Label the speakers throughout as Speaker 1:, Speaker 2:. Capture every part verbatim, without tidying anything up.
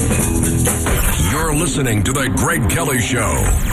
Speaker 1: You're listening to The Greg Kelly Show.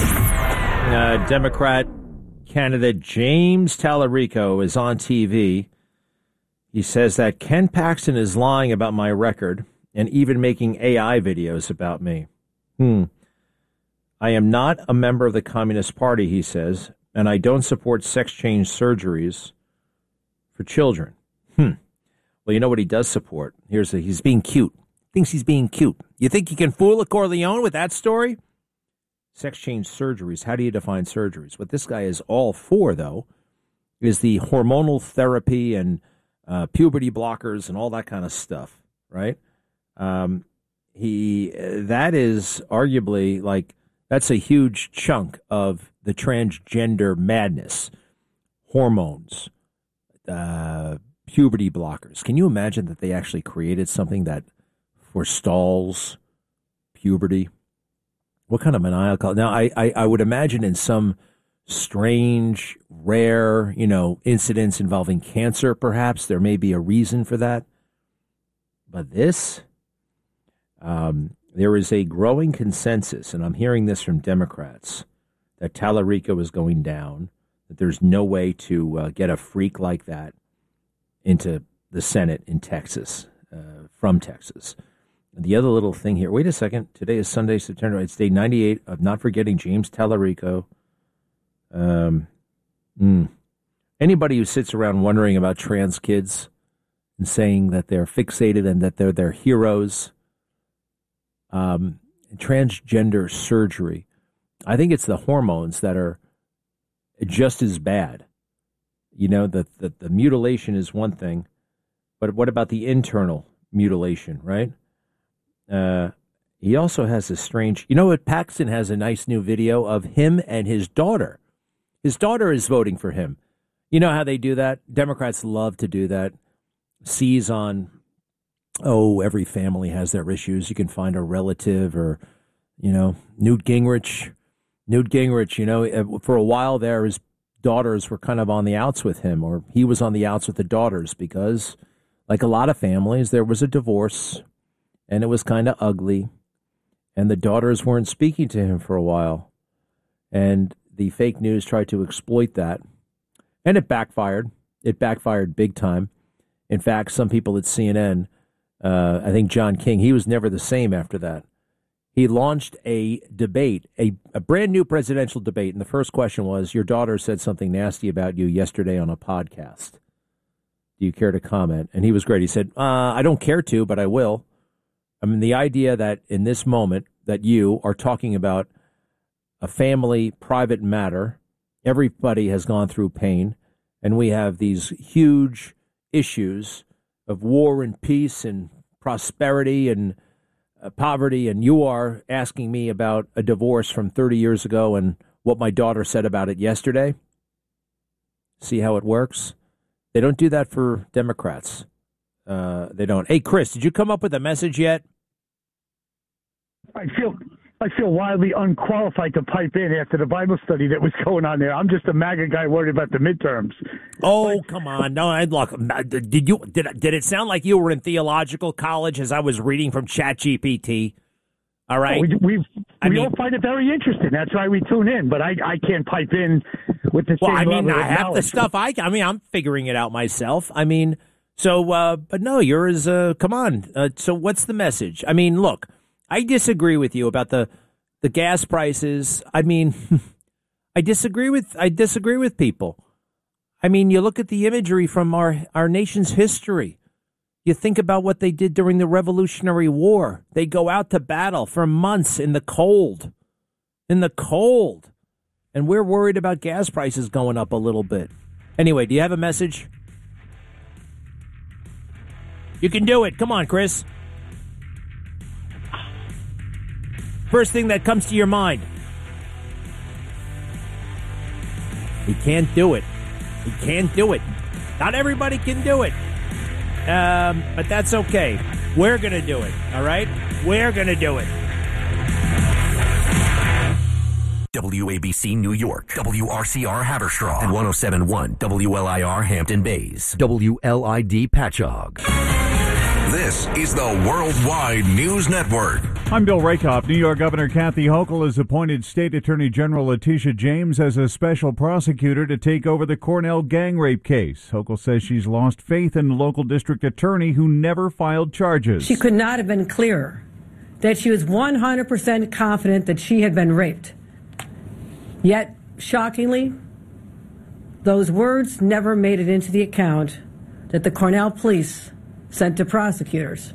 Speaker 2: Uh, Democrat candidate James Tallarico is on T V. He says that Ken Paxton is lying about my record and even making A I videos about me. Hmm. I am not a member of the Communist Party, he says, and I don't support sex change surgeries for children. Hmm. Well, you know what he does support? Here's a, he's being cute. Thinks he's being cute. You think you can fool a Corleone with that story? Sex change surgeries. How do you define surgeries? What this guy is all for, though, is the hormonal therapy and uh, puberty blockers and all that kind of stuff, right? Um, he that is arguably like that's a huge chunk of the transgender madness. Hormones, uh, puberty blockers. Can you imagine that they actually created something that forestalls puberty? What kind of maniacal? Now, I, I, I would imagine in some strange, rare, you know, incidents involving cancer, perhaps there may be a reason for that. But this, um, there is a growing consensus, and I'm hearing this from Democrats, that Tallarico is going down, that there's no way to uh, get a freak like that into the Senate in Texas, uh, from Texas. The other little thing here, wait a second, today is Sunday, September, it's day ninety-eight of not forgetting James Tallarico. Um, mm. Anybody who sits around wondering about trans kids and saying that they're fixated and that they're their heroes, um, transgender surgery, I think it's the hormones that are just as bad. You know, the, the, the mutilation is one thing, but what about the internal mutilation, right? Uh, he also has a strange, you know what, Paxton has a nice new video of him and his daughter. His daughter is voting for him. You know how they do that? Democrats love to do that. Seize on, oh, every family has their issues. You can find a relative or, you know, Newt Gingrich. Newt Gingrich, you know, for a while there, his daughters were kind of on the outs with him, or he was on the outs with the daughters because, like a lot of families, there was a divorce. And it was kind of ugly, and the daughters weren't speaking to him for a while, and the fake news tried to exploit that, and it backfired. It backfired big time. In fact, some people at C N N, uh, I think John King, he was never the same after that. He launched a debate, a, a brand new presidential debate, and the first question was, your daughter said something nasty about you yesterday on a podcast. Do you care to comment? And he was great. He said, uh, I don't care to, but I will. I mean, the idea that in this moment that you are talking about a family private matter, everybody has gone through pain, and we have these huge issues of war and peace and prosperity and uh, poverty, and you are asking me about a divorce from thirty years ago and what my daughter said about it yesterday. See how it works? They don't do that for Democrats. Uh, they don't. Hey, Chris, did you come up with a message yet?
Speaker 3: I feel I feel wildly unqualified to pipe in after the Bible study that was going on there. I'm just a MAGA guy worried about the midterms.
Speaker 2: Oh, but, come on. No, I look, did you did did it sound like you were in theological college as I was reading from ChatGPT? All right.
Speaker 3: We we,
Speaker 2: I
Speaker 3: we
Speaker 2: mean,
Speaker 3: all find it very interesting. That's why we tune in. But I, I can't pipe in with the
Speaker 2: well,
Speaker 3: same
Speaker 2: I mean,
Speaker 3: level
Speaker 2: I
Speaker 3: of
Speaker 2: have
Speaker 3: knowledge.
Speaker 2: the stuff. I I mean, I'm figuring it out myself. I mean, so, uh, but no, yours. Uh, come on. Uh, so, what's the message? I mean, look, I disagree with you about the the gas prices. I mean, I disagree with I disagree with people. I mean, you look at the imagery from our our nation's history. You think about what they did during the Revolutionary War. They go out to battle for months in the cold, in the cold. And we're worried about gas prices going up a little bit. Anyway, do you have a message? You can do it. Come on, Chris. First thing that comes to your mind. He can't do it. He can't do it. Not everybody can do it. Um, but that's okay. We're going to do it, all right? We're going to do it.
Speaker 4: W A B C New York, W R C R Haverstraw, and one oh seven point one W L I R Hampton Bays, W L I D Patchogue.
Speaker 1: This is the Worldwide News Network.
Speaker 5: I'm Bill Rakoff. New York Governor Kathy Hochul has appointed State Attorney General Letitia James as a special prosecutor to take over the Cornell gang rape case. Hochul says she's lost faith in the local district attorney who never filed charges.
Speaker 6: She could not have been clearer that she was one hundred percent confident that she had been raped. Yet, shockingly, those words never made it into the account that the Cornell police sent to prosecutors.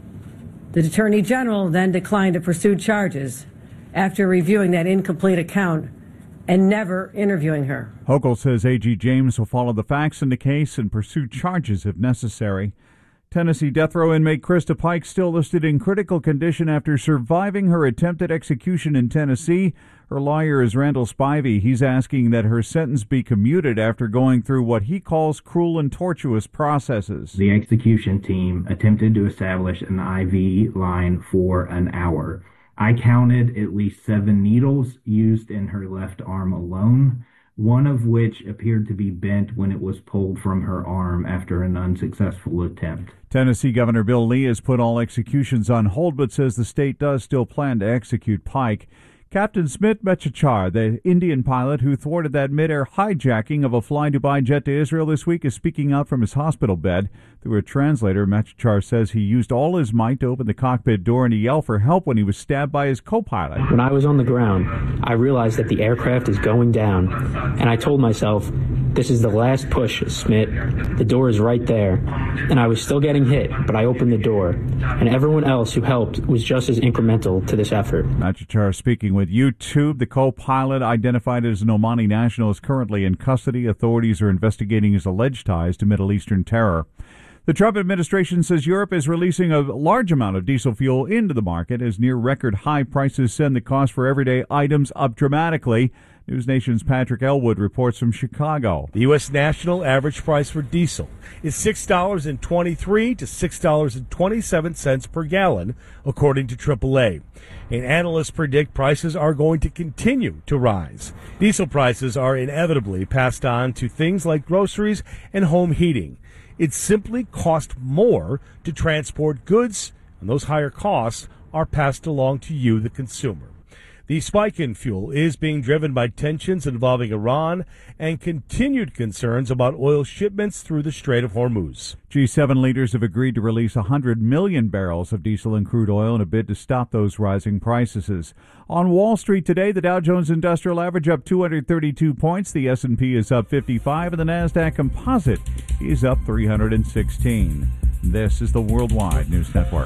Speaker 6: The Attorney General then declined to pursue charges after reviewing that incomplete account and never interviewing her.
Speaker 5: Hochul says A G James will follow the facts in the case and pursue charges if necessary. Tennessee death row inmate Krista Pike still listed in critical condition after surviving her attempted execution in Tennessee. Her lawyer is Randall Spivey. He's asking that her sentence be commuted after going through what he calls cruel and tortuous processes.
Speaker 7: The execution team attempted to establish an I V line for an hour. I counted at least seven needles used in her left arm alone, one of which appeared to be bent when it was pulled from her arm after an unsuccessful attempt.
Speaker 5: Tennessee Governor Bill Lee has put all executions on hold, but says the state does still plan to execute Pike. Captain Smit Mechachar, the Indian pilot who thwarted that mid-air hijacking of a Fly Dubai jet to Israel this week, is speaking out from his hospital bed. Through a translator, Mechachar says he used all his might to open the cockpit door and to yell for help when he was stabbed by his co-pilot.
Speaker 8: When I was on the ground, I realized that the aircraft is going down, and I told myself, this is the last push, Smit. The door is right there. And I was still getting hit, but I opened the door, and everyone else who helped was just as incremental to this effort.
Speaker 5: Mechachar speaking with YouTube. The co-pilot, identified as an Omani national, is currently in custody. Authorities are investigating his alleged ties to Middle Eastern terror. The Trump administration says Europe is releasing a large amount of diesel fuel into the market as near record high prices send the cost for everyday items up dramatically. News Nation's Patrick Elwood reports from Chicago.
Speaker 9: The U S national average price for diesel is six dollars and twenty-three cents to six dollars and twenty-seven cents per gallon, according to triple A. And analysts predict prices are going to continue to rise. Diesel prices are inevitably passed on to things like groceries and home heating. It simply costs more to transport goods, and those higher costs are passed along to you, the consumer. The spike in fuel is being driven by tensions involving Iran and continued concerns about oil shipments through the Strait of Hormuz.
Speaker 5: G seven leaders have agreed to release one hundred million barrels of diesel and crude oil in a bid to stop those rising prices. On Wall Street today, the Dow Jones Industrial Average up two hundred thirty-two points, the S and P is up fifty-five, and the NASDAQ Composite is up three hundred sixteen. This is the Worldwide News Network.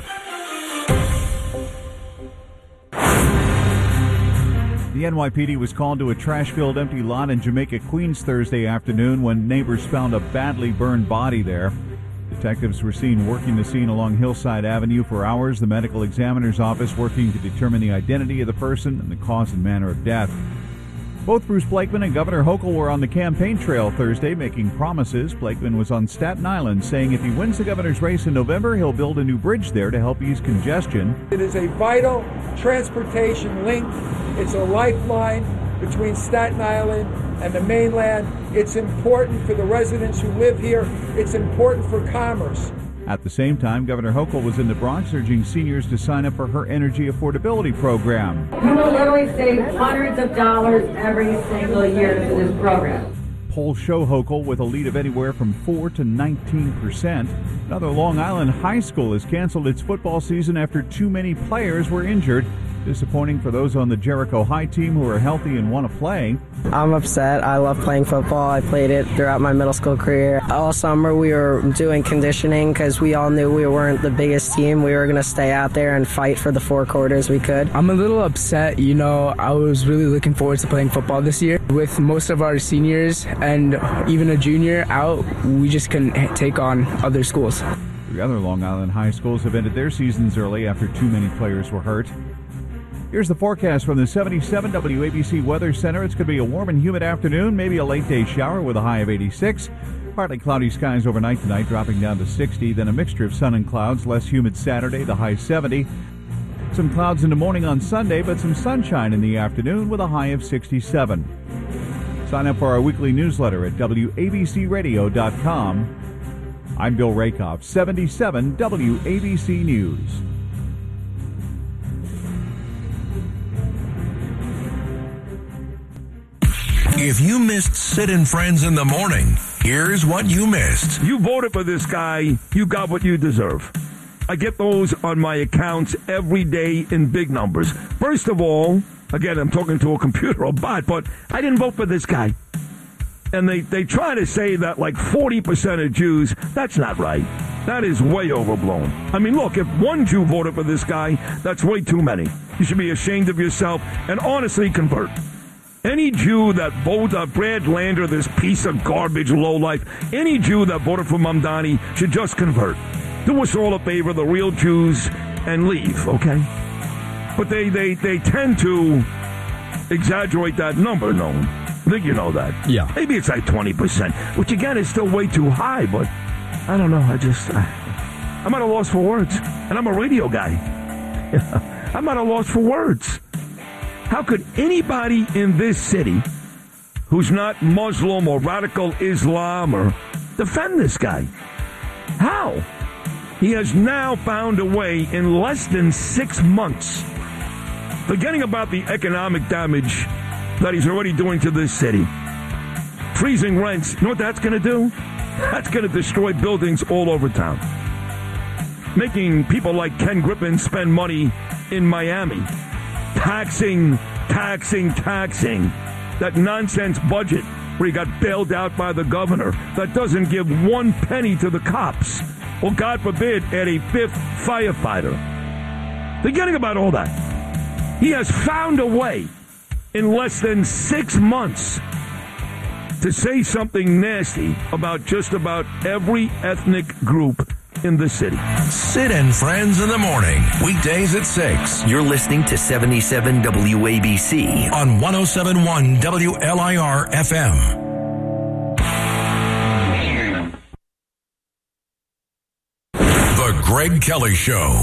Speaker 5: The N Y P D was called to a trash-filled empty lot in Jamaica, Queens Thursday afternoon when neighbors found a badly burned body there. Detectives were seen working the scene along Hillside Avenue for hours. The medical examiner's office working to determine the identity of the person and the cause and manner of death. Both Bruce Blakeman and Governor Hochul were on the campaign trail Thursday making promises. Blakeman was on Staten Island saying if he wins the governor's race in November, he'll build a new bridge there to help ease congestion.
Speaker 10: It is a vital transportation link. It's a lifeline between Staten Island and the mainland. It's important for the residents who live here. It's important for commerce.
Speaker 5: At the same time, Governor Hochul was in the Bronx urging seniors to sign up for her energy affordability program.
Speaker 11: You will literally save hundreds of dollars every single year through this program.
Speaker 5: Polls show Hochul with a lead of anywhere from four to nineteen percent. Another Long Island high school has canceled its football season after too many players were injured. Disappointing for those on the Jericho High team who are healthy and want to play.
Speaker 12: I'm upset. I love playing football. I played it throughout my middle school career. All summer we were doing conditioning because we all knew we weren't the biggest team. We were going to stay out there and fight for the four quarters we could.
Speaker 13: I'm a little upset. You know, I was really looking forward to playing football this year. With most of our seniors and even a junior out, we just couldn't take on other schools.
Speaker 5: Three other Long Island high schools have ended their seasons early after too many players were hurt. Here's the forecast from the seventy-seven W A B C Weather Center. It's going to be a warm and humid afternoon, maybe a late day shower with a high of eighty-six. Partly cloudy skies overnight tonight, dropping down to sixty. Then a mixture of sun and clouds, less humid Saturday, the high seventy. Some clouds in the morning on Sunday, but some sunshine in the afternoon with a high of sixty-seven. Sign up for our weekly newsletter at W A B C radio dot com. I'm Bill Rakoff, seventy-seven W A B C News.
Speaker 1: If you missed Sid and Friends in the morning, here's what you missed.
Speaker 14: You voted for this guy, you got what you deserve. I get those on my accounts every day in big numbers. First of all, again, I'm talking to a computer or bot, but I didn't vote for this guy. And they, they try to say that like forty percent of Jews, that's not right. That is way overblown. I mean, look, if one Jew voted for this guy, that's way too many. You should be ashamed of yourself and honestly convert. Any Jew that voted uh, Brad Lander, this piece of garbage lowlife, any Jew that voted for Mamdani should just convert. Do us all a favor, the real Jews, and leave, okay? But they, they, they tend to exaggerate that number, no? I think you know that.
Speaker 15: Yeah.
Speaker 14: Maybe it's like twenty percent, which again is still way too high, but I don't know. I just, I, I'm at a loss for words. And I'm a radio guy. I'm at a loss for words. How could anybody in this city who's not Muslim or radical Islam or defend this guy? How? He has now found a way in less than six months, forgetting about the economic damage that he's already doing to this city, freezing rents. You know what that's going to do? That's going to destroy buildings all over town, making people like Ken Griffin spend money in Miami. Taxing, taxing, taxing. That nonsense budget where he got bailed out by the governor that doesn't give one penny to the cops. Or, God forbid, add a fifth firefighter. Forgetting about all that. He has found a way in less than six months to say something nasty about just about every ethnic group in the city.
Speaker 1: Sid and Friends in the morning, weekdays at six.
Speaker 4: You're listening to seventy-seven W A B C
Speaker 1: on one oh seven point one W L I R F M. The Greg Kelly Show.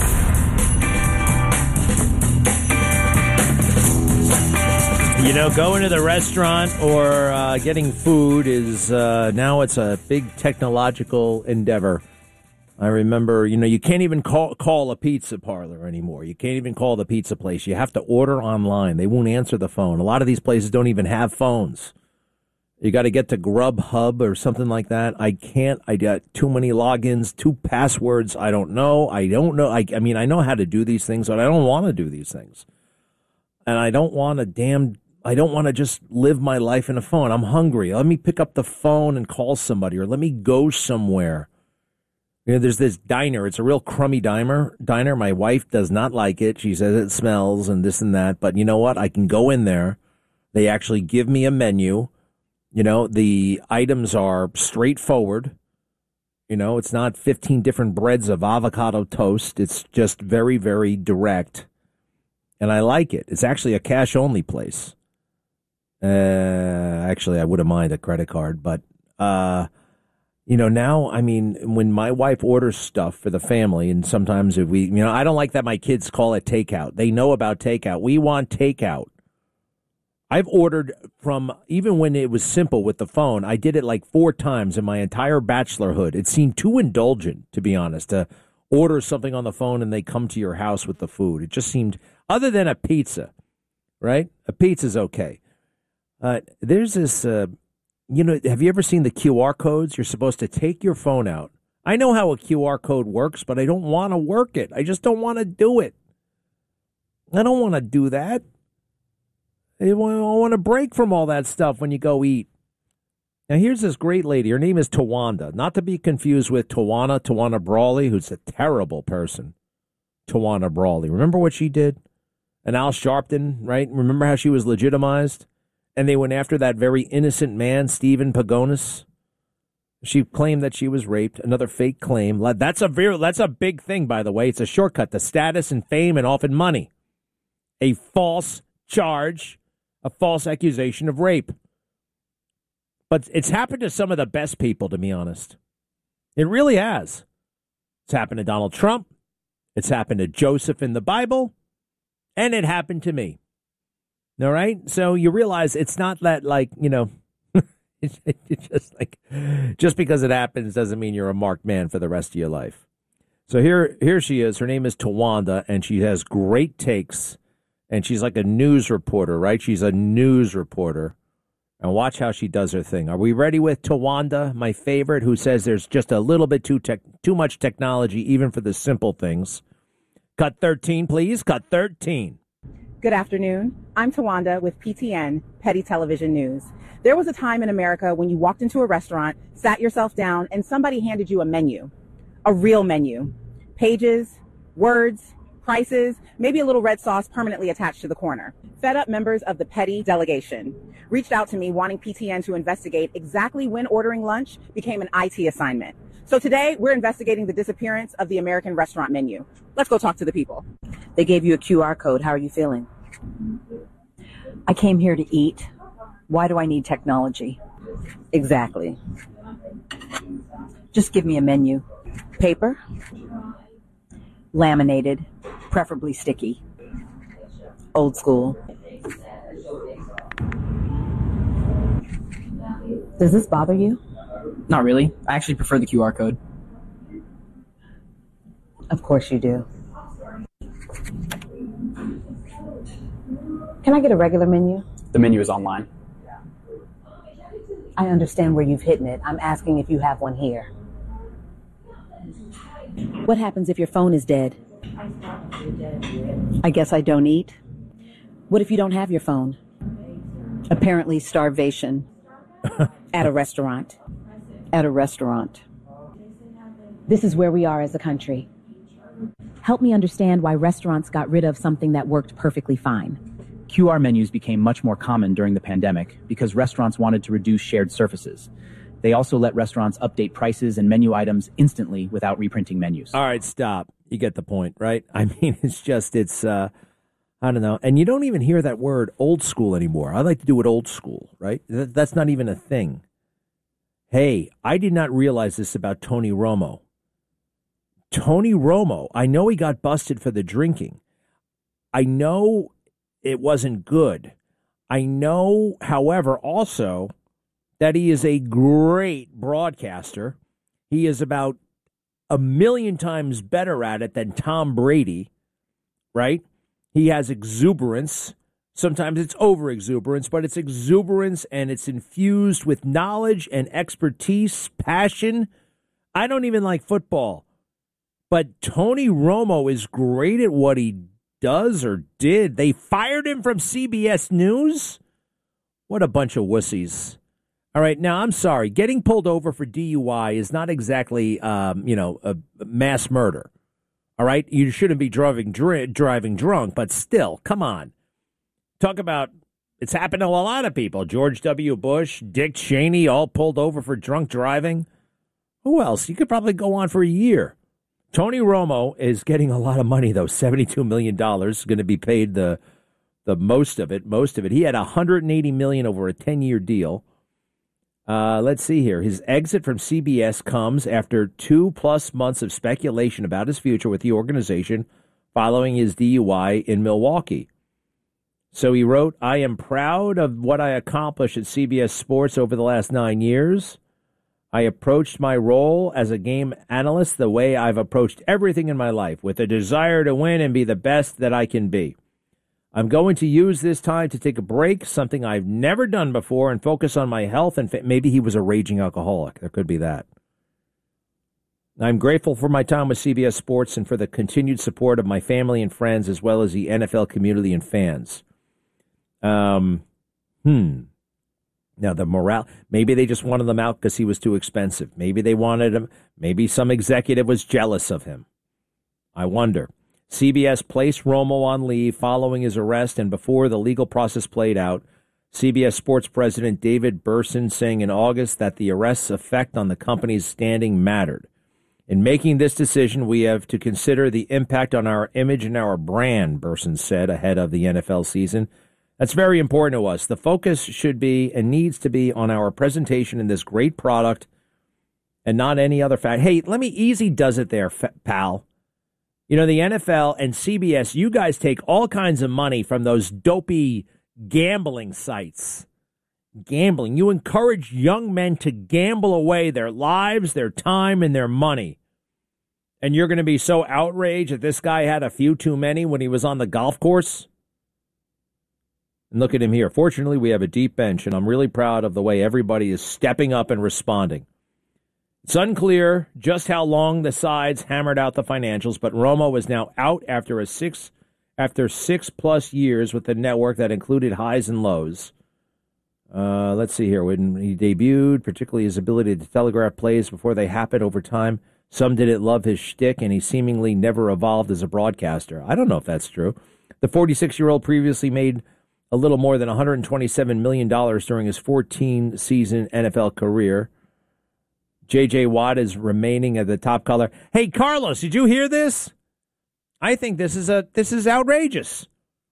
Speaker 2: You know, going to the restaurant or uh, getting food is uh, now it's a big technological endeavor. I remember, you know, you can't even call call a pizza parlor anymore. You can't even call the pizza place. You have to order online. They won't answer the phone. A lot of these places don't even have phones. You got to get to Grubhub or something like that. I can't. I got too many logins, two passwords. I don't know. I don't know. I, I mean, I know how to do these things, but I don't want to do these things. And I don't want to damn, I don't want to just live my life in a phone. I'm hungry. Let me pick up the phone and call somebody, or let me go somewhere. You know, there's this diner. It's a real crummy diner. Diner. My wife does not like it. She says it smells and this and that. But you know what? I can go in there. They actually give me a menu. You know, the items are straightforward. You know, it's not fifteen different breads of avocado toast. It's just very, very direct. And I like it. It's actually a cash-only place. Uh, actually, I wouldn't mind a credit card. But, uh, you know, now, I mean, when my wife orders stuff for the family, and sometimes if we, you know, I don't like that my kids call it takeout. They know about takeout. We want takeout. I've ordered from, even when it was simple with the phone, I did it like four times in my entire bachelorhood. It seemed too indulgent, to be honest, to order something on the phone and they come to your house with the food. It just seemed, other than a pizza, right? A pizza's okay. Uh, there's this, uh, you know, have you ever seen the Q R codes? You're supposed to take your phone out. I know how a Q R code works, but I don't want to work it. I just don't want to do it. I don't want to do that. I want to break from all that stuff when you go eat. Now, here's this great lady. Her name is Tawanda, not to be confused with Tawana, Tawana Brawley, who's a terrible person. Tawana Brawley. Remember what she did? And Al Sharpton, right? Remember how she was legitimized? And they went after that very innocent man, Stephen Pagonis. She claimed that she was raped. Another fake claim. That's a very, that's a big thing, by the way. It's a shortcut to status and fame and often money. A false charge, a false accusation of rape. But it's happened to some of the best people, to be honest. It really has. It's happened to Donald Trump. It's happened to Joseph in the Bible. And it happened to me. All right? So you realize it's not that, like, you know, it's, it's just like, just because it happens doesn't mean you're a marked man for the rest of your life. So here, here she is. Her name is Tawanda, and she has great takes. And she's like a news reporter, right? She's a news reporter. And watch how she does her thing. Are we ready with Tawanda, my favorite, who says there's just a little bit too tech, too much technology, even for the simple things? Cut thirteen, please. Cut thirteen.
Speaker 15: Good afternoon. I'm Tawanda with P T N, Petty Television News. There was a time in America when you walked into a restaurant, sat yourself down, and somebody handed you a menu. A real menu. Pages, words, prices, maybe a little red sauce permanently attached to the corner. Fed up members of the Petty delegation reached out to me wanting P T N to investigate exactly when ordering lunch became an I T assignment. So today, we're investigating the disappearance of the American restaurant menu. Let's go talk to the people. They gave you a Q R code. How are you feeling?
Speaker 16: I came here to eat. Why do I need technology?
Speaker 15: Exactly.
Speaker 16: Just give me a menu.
Speaker 15: Paper?
Speaker 16: Laminated, preferably sticky.
Speaker 15: Old school. Does this bother you?
Speaker 17: Not really. I actually prefer the Q R code.
Speaker 15: Of course you do. Can I get a regular menu?
Speaker 17: The menu is online.
Speaker 15: I understand where you've hidden it. I'm asking if you have one here. What happens if your phone is dead?
Speaker 16: I guess I don't eat.
Speaker 15: What if you don't have your phone?
Speaker 16: Apparently starvation.
Speaker 15: At a restaurant.
Speaker 16: At a restaurant.
Speaker 15: This is where we are as a country. Help me understand why restaurants got rid of something that worked perfectly fine.
Speaker 17: Q R menus became much more common during the pandemic because restaurants wanted to reduce shared surfaces. They also let restaurants update prices and menu items instantly without reprinting menus.
Speaker 2: All right, stop. You get the point, right? I mean, it's just, it's, uh, I don't know. And you don't even hear that word old school anymore. I like to do it old school, right? That, that's not even a thing. Hey, I did not realize this about Tony Romo. Tony Romo, I know he got busted for the drinking. I know it wasn't good. I know, however, also that he is a great broadcaster. He is about a million times better at it than Tom Brady, right? He has exuberance. Sometimes it's over exuberance, but it's exuberance and it's infused with knowledge and expertise, passion. I don't even like football, but Tony Romo is great at what he does or did. They fired him from C B S News? What a bunch of wussies. All right, now, I'm sorry. Getting pulled over for D U I is not exactly, um, you know, a mass murder. All right? You shouldn't be driving dr- driving drunk, but still, come on. Talk about, it's happened to a lot of people. George W. Bush, Dick Cheney, all pulled over for drunk driving. Who else? You could probably go on for a year. Tony Romo is getting a lot of money, though. seventy-two million dollars, going to be paid the the most of it, most of it. He had one hundred eighty million dollars over a ten-year deal. Uh, let's see here. His exit from C B S comes after two-plus months of speculation about his future with the organization following his D U I in Milwaukee. So he wrote, I am proud of what I accomplished at C B S Sports over the last nine years. I approached my role as a game analyst the way I've approached everything in my life, with a desire to win and be the best that I can be. I'm going to use this time to take a break, something I've never done before, and focus on my health. And fa- maybe he was a raging alcoholic. There could be that. I'm grateful for my time with C B S Sports and for the continued support of my family and friends, as well as the N F L community and fans. Um, hmm. Now, the morale, maybe they just wanted him out because he was too expensive. Maybe they wanted him. Maybe some executive was jealous of him. I wonder. C B S placed Romo on leave following his arrest and before the legal process played out. C B S Sports President David Berson saying in August that the arrest's effect on the company's standing mattered. In making this decision, we have to consider the impact on our image and our brand, Berson said ahead of the N F L season. That's very important to us. The focus should be and needs to be on our presentation in this great product and not any other fact. Hey, let me, easy does it there, pal. You know, the N F L and C B S, you guys take all kinds of money from those dopey gambling sites. Gambling. You encourage young men to gamble away their lives, their time, and their money. And you're going to be so outraged that this guy had a few too many when he was on the golf course? And look at him here. Fortunately, we have a deep bench, and I'm really proud of the way everybody is stepping up and responding. It's unclear just how long the sides hammered out the financials, but Romo is now out after a six after six plus years with the network that included highs and lows. Uh, let's see here. When he debuted, particularly his ability to telegraph plays before they happen over time, some didn't love his shtick, and he seemingly never evolved as a broadcaster. I don't know if that's true. The forty-six-year-old previously made a little more than one hundred twenty-seven million dollars during his fourteen-season N F L career. J J. Watt is remaining at the top color. Hey, Carlos, did you hear this? I think this is a this is outrageous.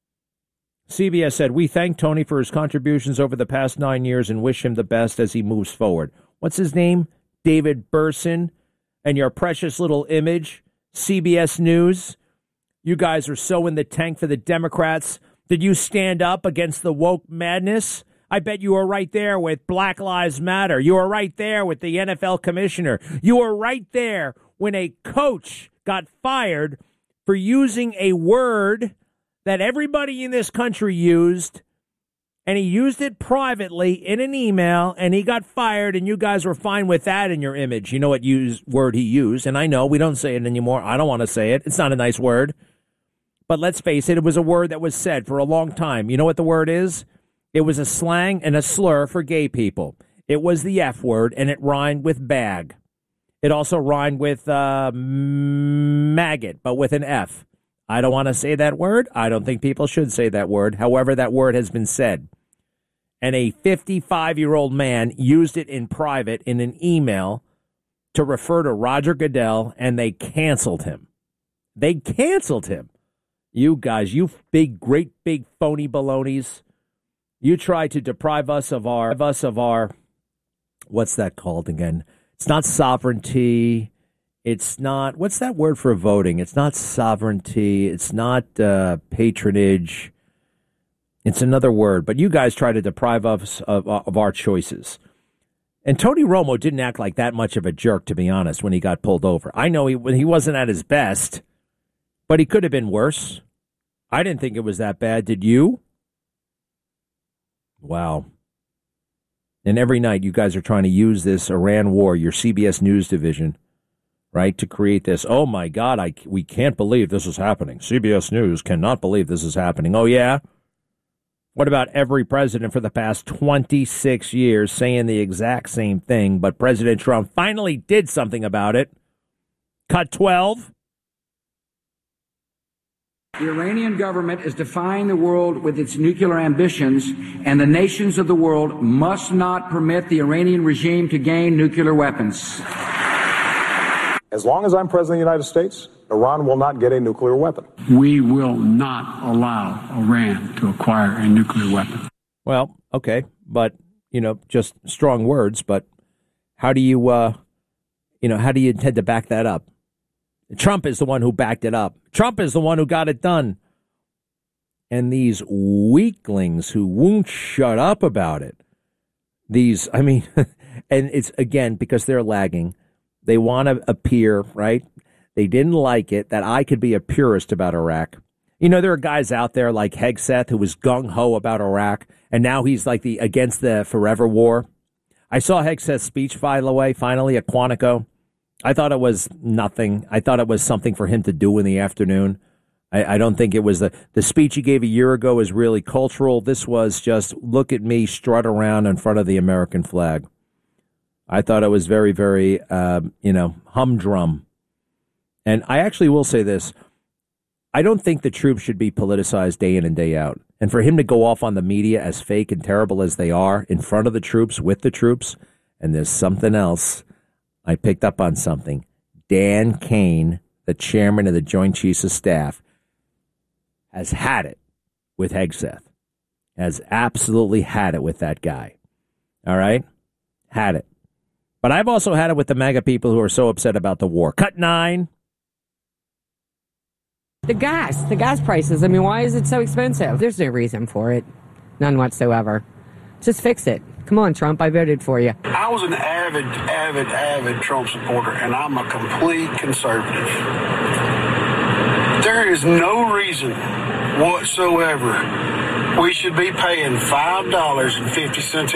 Speaker 2: C B S said, we thank Tony for his contributions over the past nine years and wish him the best as he moves forward. What's his name? David Burson. And your precious little image, C B S News. You guys are so in the tank for the Democrats. Did you stand up against the woke madness? I bet you were right there with Black Lives Matter. You were right there with the N F L commissioner. You were right there when a coach got fired for using a word that everybody in this country used, and he used it privately in an email, and he got fired, and you guys were fine with that in your image. You know what use, word he used, and I know we don't say it anymore. I don't want to say it. It's not a nice word. But let's face it, it was a word that was said for a long time. You know what the word is? It was a slang and a slur for gay people. It was the F word, and it rhymed with bag. It also rhymed with uh, maggot, but with an F. I don't want to say that word. I don't think people should say that word. However, that word has been said. And a fifty-five-year-old man used it in private in an email to refer to Roger Goodell, and they canceled him. They canceled him. You guys, you big, great, big phony balonies. You tried to deprive us of our, of us of our, what's that called again? It's not sovereignty. It's not, what's that word for voting? It's not sovereignty. It's not uh, patronage. It's another word. But you guys try to deprive us of, of our choices. And Tony Romo didn't act like that much of a jerk, to be honest, when he got pulled over. I know he he wasn't at his best, but he could have been worse. I didn't think it was that bad. Did you? Wow. And every night you guys are trying to use this Iran war, your C B S News division, right, to create this, oh, my God, I, we can't believe this is happening. C B S News cannot believe this is happening. Oh, yeah? What about every president for the past twenty-six years saying the exact same thing, but President Trump finally did something about it? Cut twelve.
Speaker 18: The Iranian government is defying the world with its nuclear ambitions, and the nations of the world must not permit the Iranian regime to gain nuclear weapons.
Speaker 19: As long as I'm president of the United States, Iran will not get a nuclear weapon.
Speaker 20: We will not allow Iran to acquire a nuclear weapon.
Speaker 2: Well, okay, but, you know, just strong words, but how do you, uh, you know, how do you intend to back that up? Trump is the one who backed it up. Trump is the one who got it done. And these weaklings who won't shut up about it, these, I mean, and it's, again, because they're lagging. They want to appear, right? They didn't like it that I could be a purist about Iraq. You know, there are guys out there like Hegseth who was gung-ho about Iraq, and now he's like the against the forever war. I saw Hegseth's speech, by the way, finally at Quantico. I thought it was nothing. I thought it was something for him to do in the afternoon. I, I don't think it was the, the speech he gave a year ago is really cultural. This was just look at me strut around in front of the American flag. I thought it was very, very, uh, you know, humdrum. And I actually will say this. I don't think the troops should be politicized day in and day out. And for him to go off on the media as fake and terrible as they are in front of the troops, with the troops, and there's something else. I picked up on something. Dan Kane, the chairman of the Joint Chiefs of Staff, has had it with Hegseth. Has absolutely had it with that guy. All right? Had it. But I've also had it with the MAGA people who are so upset about the war. Cut nine.
Speaker 21: The gas, the gas prices. I mean, why is it so expensive? There's no reason for it. None whatsoever. Just fix it. Come on, Trump, I voted for you.
Speaker 22: I was an avid, avid, avid Trump supporter, and I'm a complete conservative. There is no reason whatsoever we should be paying five dollars and fifty cents a